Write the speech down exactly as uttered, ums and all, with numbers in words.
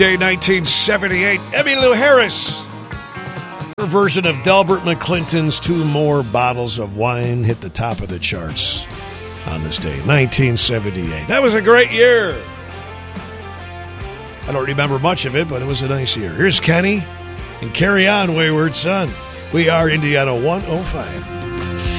Day nineteen seventy-eight, Emmylou Harris. Her version of Delbert McClinton's Two More Bottles of Wine hit the top of the charts on this day, nineteen seventy-eight. That was a great year. I don't remember much of it, but it was a nice year. Here's Kenny and Carry On, Wayward Son. We are Indiana one oh five.